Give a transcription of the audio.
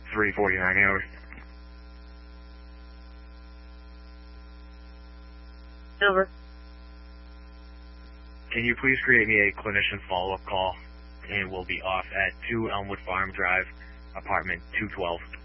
349 hours. Over. Can you please create me a clinician follow-up call? And we'll be off at 2 Elmwood Farm Drive, apartment 212.